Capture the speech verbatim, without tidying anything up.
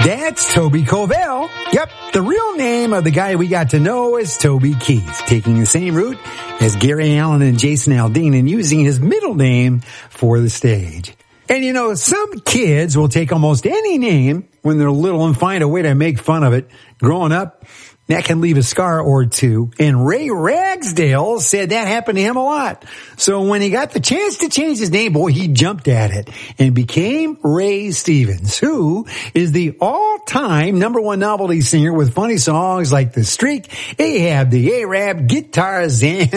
That's Toby Covell. Yep, the real name of the guy we got to know is Toby Keith, taking the same route as Gary Allen and Jason Aldean and using his middle name for the stage. And you know, some kids will take almost any name when they're little and find a way to make fun of it. Growing up, that can leave a scar or two. And Ray Ragsdale said that happened to him a lot. So when he got the chance to change his name, boy, he jumped at it and became Ray Stevens, who is the all-time number one novelty singer with funny songs like The Streak, Ahab the Arab, Guitar Zan.